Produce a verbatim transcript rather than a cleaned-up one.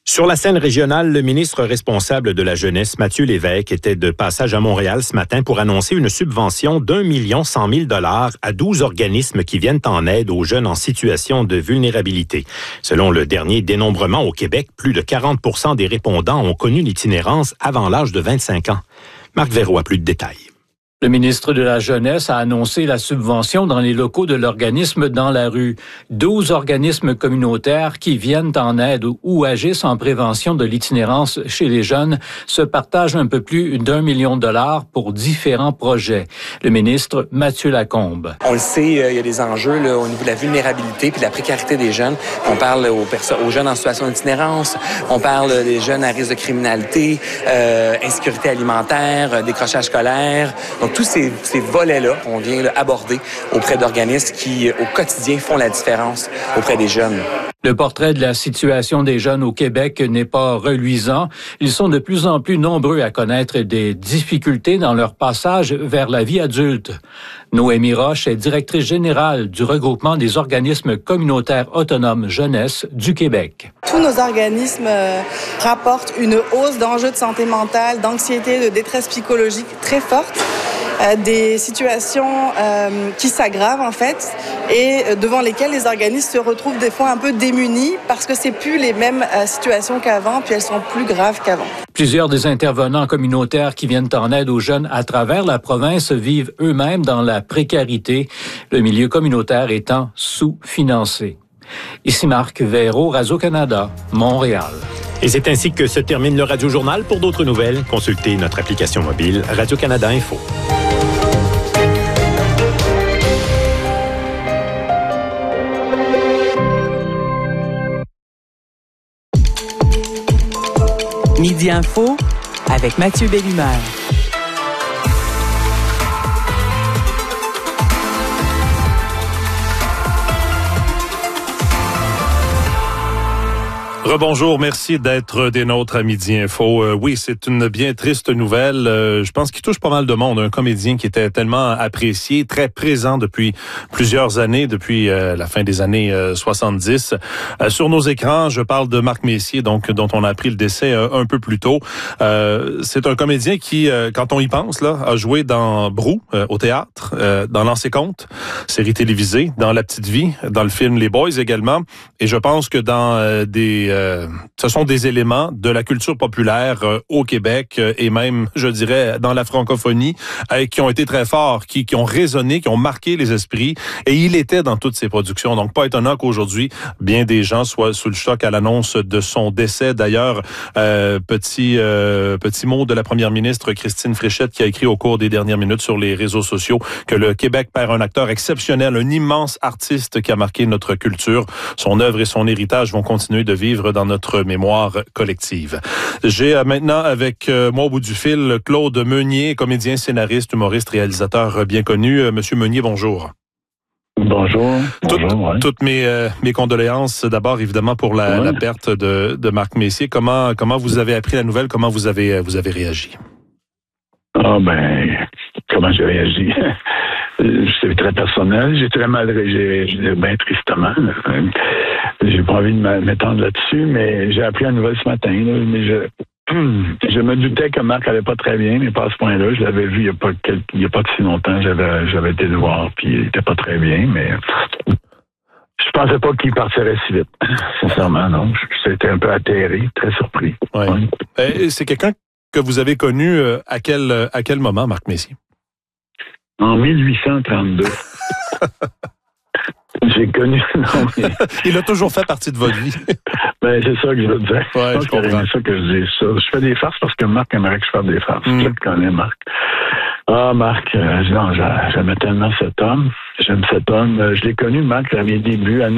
Sur la scène régionale, le ministre responsable de la Jeunesse, Mathieu Lévesque, était de passage à Montréal ce matin pour annoncer une subvention d'un million cent mille dollars à douze organismes qui viennent en aide aux jeunes en situation de vulnérabilité. Selon le dernier dénombrement au Québec, plus de quarante pour cent des répondants ont connu l'itinérance avant l'âge de vingt-cinq ans. Marc Verreau a plus de détails. Le ministre de la Jeunesse a annoncé la subvention dans les locaux de l'organisme Dans la rue. douze organismes communautaires qui viennent en aide ou agissent en prévention de l'itinérance chez les jeunes se partagent un peu plus d'un million de dollars pour différents projets. Le ministre Mathieu Lacombe. On le sait, il y a des enjeux là, au niveau de la vulnérabilité puis de la précarité des jeunes. On parle aux, perso- aux jeunes en situation d'itinérance, on parle des jeunes à risque de criminalité, euh, insécurité alimentaire, euh, décrochage scolaire. Donc, tous ces, ces volets-là, on vient là, aborder auprès d'organismes qui, au quotidien, font la différence auprès des jeunes. Le portrait de la situation des jeunes au Québec n'est pas reluisant. Ils sont de plus en plus nombreux à connaître des difficultés dans leur passage vers la vie adulte. Noémie Roche est directrice générale du regroupement des organismes communautaires autonomes jeunesse du Québec. Tous nos organismes euh, rapportent une hausse d'enjeux de santé mentale, d'anxiété, de détresse psychologique très forte. Euh, des situations euh, qui s'aggravent en fait et euh, devant lesquelles les organismes se retrouvent des fois un peu démunis parce que c'est plus les mêmes euh, situations qu'avant puis elles sont plus graves qu'avant. Plusieurs des intervenants communautaires qui viennent en aide aux jeunes à travers la province vivent eux-mêmes dans la précarité, le milieu communautaire étant sous-financé. Ici Marc Verreau, Radio-Canada, Montréal. Et c'est ainsi que se termine le Radio-Journal. Pour d'autres nouvelles, consultez notre application mobile Radio-Canada Info. Midi Info avec Mathieu Bellumeur. Rebonjour, merci d'être des nôtres à Midi Info. Euh, oui, c'est une bien triste nouvelle. Euh, je pense qu'il touche pas mal de monde. Un comédien qui était tellement apprécié, très présent depuis plusieurs années, depuis euh, la fin des années euh, soixante-dix. Euh, sur nos écrans, je parle de Marc Messier, donc dont on a appris le décès euh, un peu plus tôt. Euh, c'est un comédien qui, euh, quand on y pense, là, a joué dans Brou euh, au théâtre, euh, dans Lancer Compte, série télévisée, dans La Petite Vie, dans le film Les Boys également. Et je pense que dans euh, des Euh, ce sont des éléments de la culture populaire euh, au Québec euh, et même, je dirais, dans la francophonie, euh, qui ont été très forts, qui, qui ont résonné, qui ont marqué les esprits. Et il était dans toutes ces productions. Donc, pas étonnant qu'aujourd'hui, bien des gens soient sous le choc à l'annonce de son décès. D'ailleurs, euh, petit euh, petit mot de la première ministre Christine Fréchette qui a écrit au cours des dernières minutes sur les réseaux sociaux que le Québec perd un acteur exceptionnel, un immense artiste qui a marqué notre culture. Son œuvre et son héritage vont continuer de vivre dans notre mémoire collective. J'ai euh, maintenant avec euh, moi au bout du fil Claude Meunier, comédien, scénariste, humoriste, réalisateur bien connu. Euh, Monsieur Meunier, bonjour. Bonjour. Tout, bonjour ouais. Toutes mes, euh, mes condoléances d'abord évidemment pour la, ouais. la perte de, de Marc Messier. Comment, comment vous avez appris la nouvelle? Comment vous avez, vous avez réagi? Ah ben, comment j'ai réagi? C'est très personnel. J'ai très mal réagi, bien tristement. Là. J'ai pas envie de m'étendre là-dessus, mais j'ai appris la nouvelle ce matin. Là, mais je, je me doutais que Marc allait pas très bien, mais pas à ce point-là. Je l'avais vu il y a pas, quelques, il y a pas si longtemps. J'avais, j'avais été le voir, puis il était pas très bien, mais je pensais pas qu'il partirait si vite. Sincèrement, non. J'étais un peu atterré, très surpris. Ouais. Ouais. C'est quelqu'un que vous avez connu à quel, à quel moment, Marc Messier? En mille huit cent trente-deux. J'ai connu... Non, mais... Il a toujours fait partie de votre vie. Ben, c'est ça que je veux dire. Ouais, je, je comprends. C'est ça que je dis ça. Je fais des farces parce que Marc aimerait que je fasse des farces. Mm. Je le connais, Marc. Ah, Marc, euh, non, j'aimais tellement cet homme. J'aime cet homme. Je l'ai connu, Marc, à mes débuts, à